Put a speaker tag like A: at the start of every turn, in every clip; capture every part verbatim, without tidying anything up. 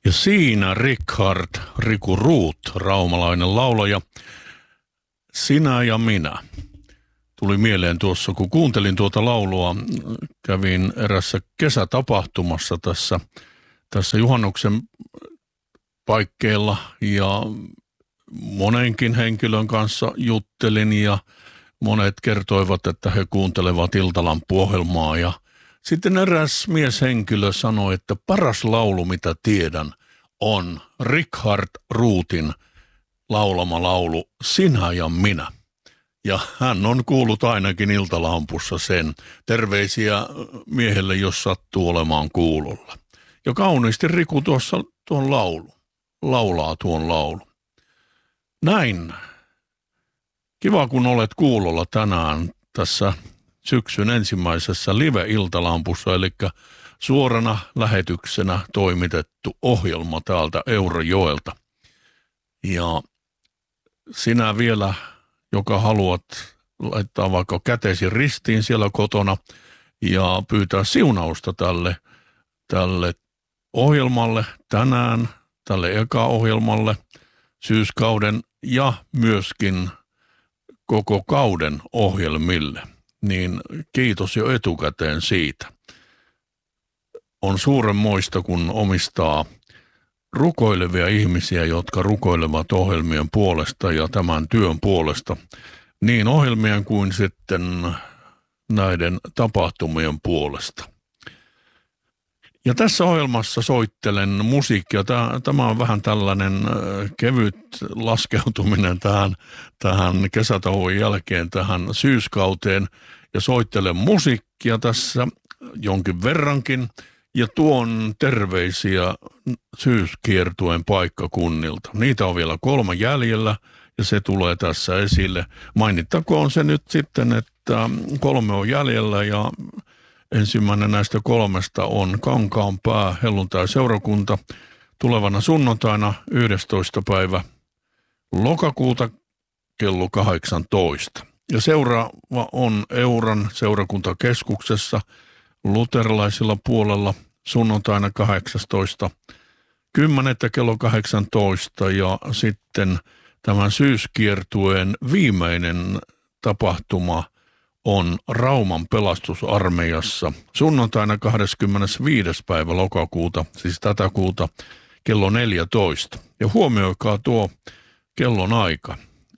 A: Ja siinä Richard Riku Ruut, raumalainen laulaja, Sinä ja minä. Tuli mieleen tuossa, kun kuuntelin tuota laulua, kävin erässä kesätapahtumassa tässä, tässä juhannuksen paikkeilla ja monenkin henkilön kanssa juttelin ja monet kertoivat, että he kuuntelevat Iltalampu-ohjelmaa ja sitten eräs mieshenkilö sanoi, että paras laulu, mitä tiedän, on Richard Ruutin laulama laulu Sinä ja minä. Ja hän on kuullut ainakin Iltalampussa sen. Terveisiä miehelle, jos sattuu olemaan kuulolla. Ja kauniisti Riku tuossa tuon laulu, laulaa tuon laulu. Näin. Kiva, kun olet kuulolla tänään tässä syksyn ensimmäisessä live-Iltalampussa, eli suorana lähetyksenä toimitettu ohjelma täältä Eurajoelta. Ja sinä vielä, joka haluat laittaa vaikka kätesi ristiin siellä kotona ja pyytää siunausta tälle, tälle ohjelmalle tänään, tälle eka-ohjelmalle, syyskauden ja myöskin koko kauden ohjelmille, niin kiitos jo etukäteen siitä. On suuremmoista, kun omistaa rukoilevia ihmisiä, jotka rukoilevat ohjelmien puolesta ja tämän työn puolesta, niin ohjelmien kuin sitten näiden tapahtumien puolesta. Ja tässä ohjelmassa soittelen musiikkia. Tämä on vähän tällainen kevyt laskeutuminen tähän, tähän kesätauon jälkeen tähän syyskauteen. Ja soittelen musiikkia tässä jonkin verrankin ja tuon terveisiä syyskiertueen paikkakunnilta. Niitä on vielä kolme jäljellä ja se tulee tässä esille. Mainittakoon se nyt sitten, että kolme on jäljellä ja ensimmäinen näistä kolmesta on Kankaanpää helluntai-seurakunta tulevana sunnuntaina yhdestoista päivä lokakuuta kello kahdeksantoista. Ja seuraava on Euran seurakuntakeskuksessa luterilaisilla puolella sunnuntaina kahdeksastoista kymmenettä kello kahdeksantoista ja sitten tämän syyskiertueen viimeinen tapahtuma on Rauman pelastusarmeijassa sunnuntaina kahdeskymmenesviides päivä lokakuuta, siis tätä kuuta, kello neljätoista. Ja huomioikaa tuo kellon aika.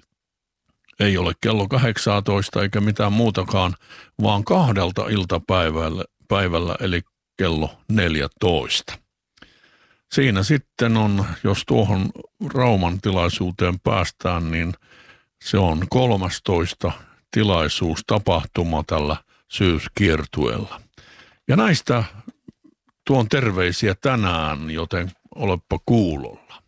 A: Ei ole kello kahdeksantoista eikä mitään muutakaan, vaan kahdelta iltapäivällä, päivällä, eli kello neljätoista. Siinä sitten on, jos tuohon Rauman tilaisuuteen päästään, niin se on kolmastoista tilaisuus, tapahtuma tällä syyskiertueella. Ja näistä tuon terveisiä tänään, joten olepa kuulolla.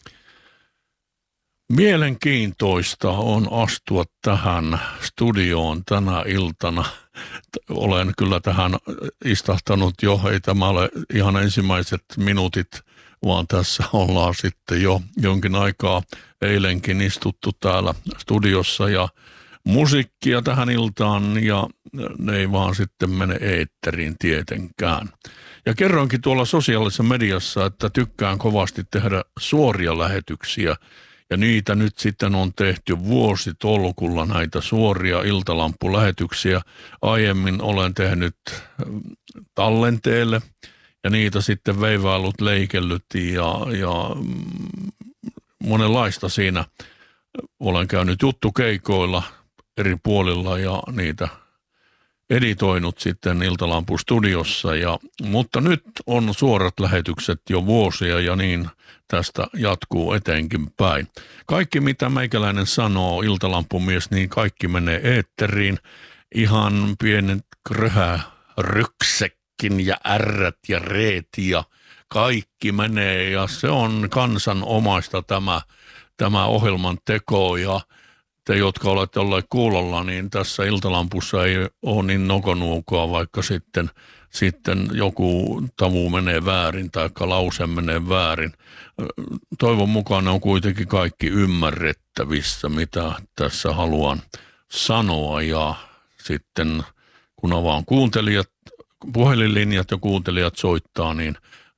A: Mielenkiintoista on astua tähän studioon tänä iltana. Olen kyllä tähän istahtanut jo, ei tämä ole ihan ensimmäiset minuutit, vaan tässä ollaan sitten jo jonkin aikaa eilenkin istuttu täällä studiossa ja musiikkia tähän iltaan ja ne ei vaan sitten mene eetteriin tietenkään. Ja kerroinkin tuolla sosiaalisessa mediassa, että tykkään kovasti tehdä suoria lähetyksiä ja niitä nyt sitten on tehty vuositolkulla näitä suoria iltalampulähetyksiä. Aiemmin olen tehnyt tallenteelle ja niitä sitten veivailut, leikellyt ja, ja monenlaista siinä. Olen käynyt juttukeikoilla eri puolilla ja niitä editoinut sitten Iltalampu-studiossa. Ja, mutta nyt on suorat lähetykset jo vuosia ja niin tästä jatkuu eteenkin päin. Kaikki mitä meikäläinen sanoo, Iltalampumies, niin kaikki menee eetteriin. Ihan pienet kröhä, ryksekkin ja ärrät ja reet ja kaikki menee ja se on kansan omaista tämä, tämä ohjelman teko ja te, jotka olette olleet kuulolla, niin tässä Iltalampussa ei ole niin nokonuukoa, vaikka sitten, sitten joku tavu menee väärin tai lause menee väärin. Toivon mukaan on kuitenkin kaikki ymmärrettävissä, mitä tässä haluan sanoa ja sitten kun avaan kuuntelijat, puhelinlinjat ja kuuntelijat soittaa, niin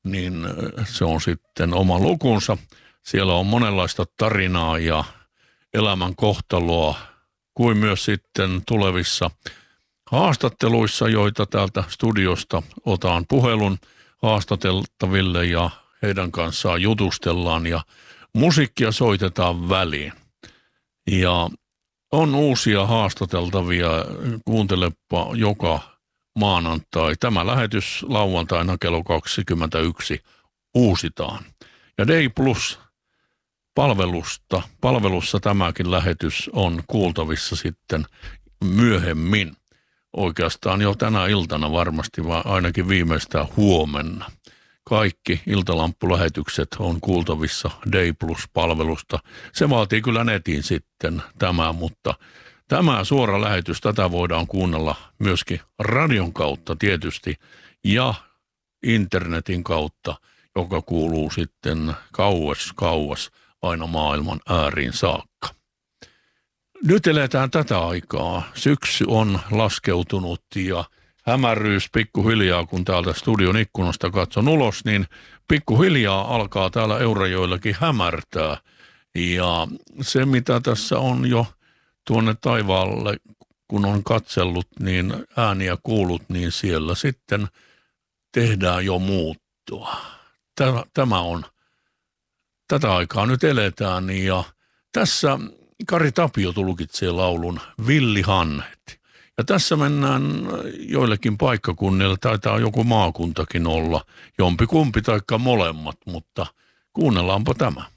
A: niin se on sitten oma lukunsa. Siellä on monenlaista tarinaa ja elämän kohtaloa, kuin myös sitten tulevissa haastatteluissa, joita täältä studiosta otan puhelun haastateltaville ja heidän kanssaan jutustellaan ja musiikkia soitetaan väliin. Ja on uusia haastateltavia, kuuntelepa joka maanantai. Tämä lähetys lauantaina kello kaksikymmentäyksi uusitaan. Ja Day Plus palvelusta, palvelussa tämäkin lähetys on kuultavissa sitten myöhemmin. Oikeastaan jo tänä iltana varmasti, vaan ainakin viimeistään huomenna. Kaikki iltalamppulähetykset on kuultavissa Day Plus-palvelusta. Se vaatii kyllä netin sitten tämä, mutta tämä suora lähetys, tätä voidaan kuunnella myöskin radion kautta tietysti ja internetin kautta, joka kuuluu sitten kauas kauas aina maailman ääriin saakka. Nyt eletään tätä aikaa. Syksy on laskeutunut ja hämäryys pikkuhiljaa, kun täältä studion ikkunasta katson ulos, niin pikkuhiljaa alkaa täällä Eurajoillakin hämärtää. Ja se, mitä tässä on jo tuonne taivaalle, kun on katsellut, niin ääniä kuullut, niin siellä sitten tehdään jo muuttua. Tämä on, tätä aikaa nyt eletään ja tässä Kari Tapio tulkitsee laulun Villihanhet. Ja tässä mennään joillekin paikkakunnille, taitaa joku maakuntakin olla, jompikumpi taikka molemmat, mutta kuunnellaanpa tämä.